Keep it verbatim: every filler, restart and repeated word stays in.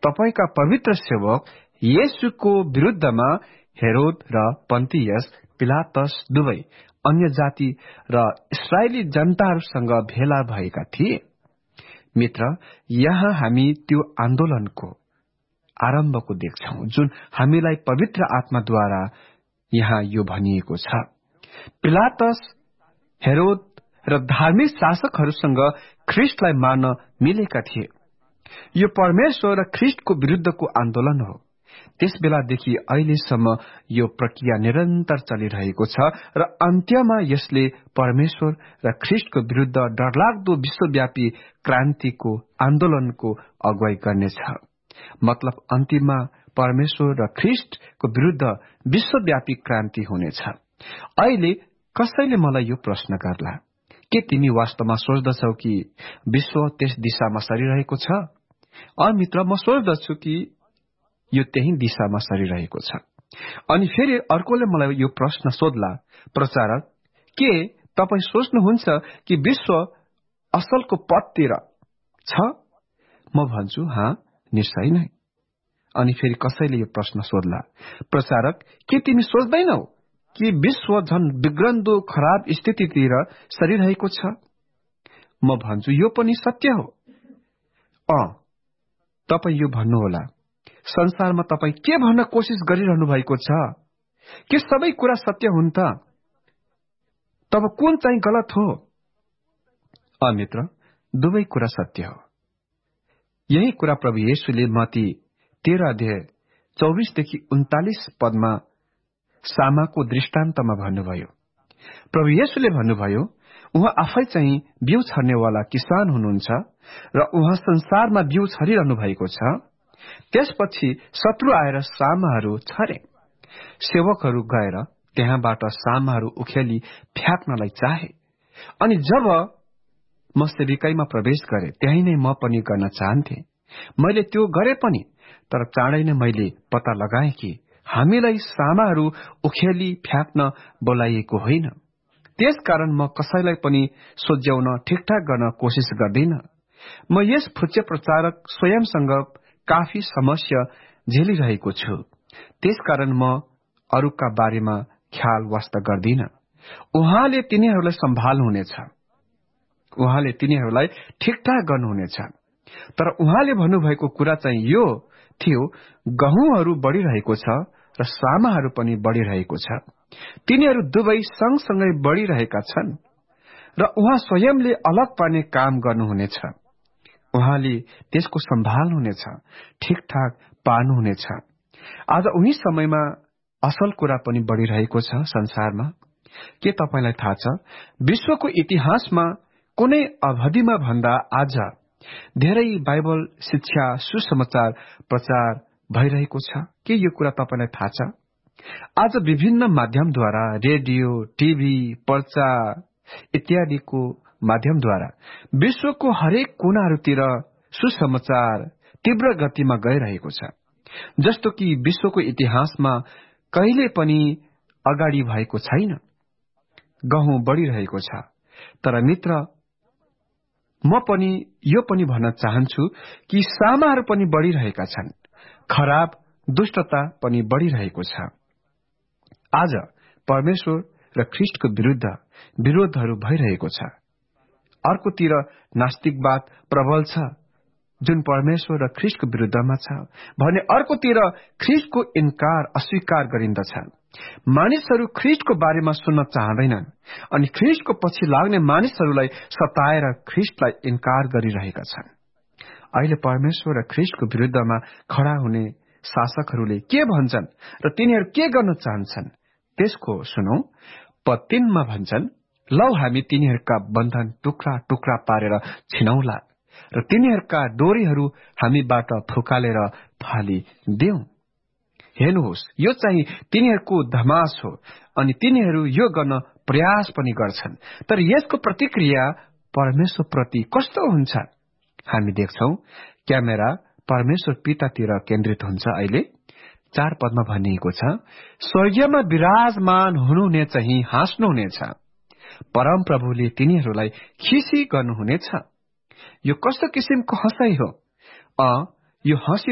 तपाईका पवित्र सेवक येशूको विरुद्धमा हेरोद र पन्तियस पिलातस दुवै अन्य जाति र इस्राएली जनताहरूसँग भेला भएका थिए। मित्र, यहाँ हामी त्यो आन्दोलनको आरम्भको देख्छौं जुन हामीलाई पवित्र आत्माद्वारा यहाँ यो भनिएको छ। पिलातस, हेरोद र धार्मिक शासकहरूसँग ख्रिस्टलाई मार्न मिलेका थिए। यो परमेश्वर र ख्रिस्टको विरुद्धको आन्दोलन हो। त्यस बेलादेखि अहिलेसम्म यो प्रक्रिया निरन्तर चलिरहेको छ र अन्त्यमा यसले परमेश्वर र ख्रिस्टको विरुद्ध डरलाग्दो विश्वव्यापी क्रान्तिको आन्दोलनको अगुवाई गर्नेछ। मतलब अन्तिममा परमेश्वर र ख्रिस्टको विरुद्ध विश्वव्यापी क्रान्ति हुनेछ। अहिले कसैले मलाई यो प्रश्न गर्ला, के तिमी वास्तवमा सोच्दछौ कि विश्व त्यस दिशामा सरिरहेको छ? अ मित्र, म सोच्दछु कि यो त्यही दिशामा सरिरहेको छ। अनि फेरि अर्कोले मलाई यो प्रश्न सोध्ला, प्रचारक, के तपाई सोच्नुहुन्छ कि विश्व असलको पथतिर छ? म भन्छु, हाँ, निश्चय नै। अनि फेरि कसैले यो प्रश्न सोध्ला, प्रचारक, के तिमी सोच्दैनौ कि विश्व झन बिग्रन्दो खराब स्थितितिर सरिरहेको छ? म भन्छु, यो पनि सत्य हो। अँ, तपाई यो भन्नुहोला, संसारमा तपाई के भन्न कोसिस गरिरहनु भएको छ? के सबै कुरा सत्य हुन् त? तब कुन चाहिँ गलत हो? अ मित्र, दुवै कुरा सत्य हो। यही कुरा प्रभु येशूले मत्ती तेह्र अध्याय चौबिसदेखि उन्तालिस पदमा सामाको दृष्टान्तमा भन्नुभयो। प्रभु येशूले भन्नुभयो, उहाँ आफै चाहिँ बिउ छर्नेवाला किसान हुनुहुन्छ र उहाँ संसारमा बिउ छरिरहनु भएको छ। त्यसपछि शत्रु आएर सामाहरू छरे। सेवकहरू गएर त्यहाँबाट सामाहरू उखेली फ्याक्नलाई चाहे। अनि जब म सेविकाईमा प्रवेश गरे, त्यही नै म पनि गर्न चाहन्थे। मैले त्यो गरे पनि, तर चाँडै नै मैले पत्ता लगाएँ कि हामीलाई सामाहरू उखेली फ्याक्न बोलाइएको होइन। त्यसकारण म कसैलाई पनि सोझ्याउन ठिकठाक गर्न कोसिस गर्दिन। म यस फुच्चे प्रचारक स्वयंसँग काफी समस्या झेलिरहेको छु। त्यसकारण म अरूका बारेमा ख्याल वास्ता गर्दिन। उहाँले तिनीहरूलाई सम्हाल्नुहुनेछ, उहाँले तिनीहरूलाई ठिकठाक गर्नुहुनेछ। तर उहाँले भन्नुभएको कुरा चाहिँ यो थियो, गहुँहरू बढ़िरहेको छ र सामाहरू पनि बढ़िरहेको छ। तिनीहरू दुवै सँगसँगै बढ़िरहेका छन् र उहाँ स्वयंले अलग पार्ने काम गर्नुहुनेछ। उहाँले त्यसको सम्हाल्नुहुनेछ, ठिकठाक पार्नुहुनेछ। आज उही समयमा असल कुरा पनि बढ़िरहेको छ संसारमा। के तपाईलाई थाहा छ, विश्वको इतिहासमा कुनै अवधिमा भन्दा आज धेरै बाइबल शिक्षा सुसमाचार प्रचार भइरहेको छ? के यो कुरा तपाईलाई थाहा छ? आज विभिन्न माध्यमद्वारा, रेडियो, टिभी, पर्चा इत्यादिको माध्यमद्वारा विश्वको हरेक कुनाहरूतिर सुसमाचार तीव्र गतिमा गइरहेको छ, जस्तो कि विश्वको इतिहासमा कहिले पनि अगाडि भएको छैन। गहुँ बढ़िरहेको छ। तर मित्र, म पनि यो पनि भन्न चाहन्छु कि सामाहरू पनि बढ़िरहेका छन्। खराब दुष्टता पनि बढ़िरहेको छ। आज परमेश्वर र ख्रिस्टको विरुद्ध विरोधहरू भइरहेको छ। अर्कोतिर नास्तिकवाद प्रबल छ, जुन परमेश्वर र ख्रिस्टको विरुद्धमा छ भने अर्कोतिर ख्रिस्टको इन्कार अस्वीकार गरिन्दछ। मानिसहरू ख्रिस्टको बारेमा सुन्न चाहँदैनन् अनि ख्रिस्टको पछि लाग्ने मानिसहरूलाई सताएर ख्रिस्टलाई इन्कार गरिरहेका छन्। अहिले परमेश्वर र ख्रिस्टको विरुद्धमा खड़ा हुने शासकहरूले के भन्छन् र तिनीहरू के गर्न चाहन्छन्, त्यसको सुनौ। पद तीनमा भन्छन्, लौ हामी तिनीहरूका बन्धन टुक्रा टुक्रा पारेर छिनौला र तिनीहरूका डोरीहरू हामीबाट फुकालेर फालिदेऊ। हेर्नुहोस्, यो चाहिँ तिनीहरूको धमास हो अनि तिनीहरू यो गर्न प्रयास पनि गर्छन्। तर यसको प्रतिक्रिया परमेश्वर प्रति कस्तो हुन्छ? हामी देख्छौ क्यामेरा परमेश्वर पितातिर केन्द्रित हुन्छ। अहिले चार पदमा भनिएको छ, स्वर्गीयमा विराजमान हुनुहुने चाहिँ हाँस्नुहुनेछ, परम प्रभुले तिनीहरूलाई खिसी गर्नुहुनेछ। यो कस्तो किसिमको हँसाइ हो? अ यो हँसी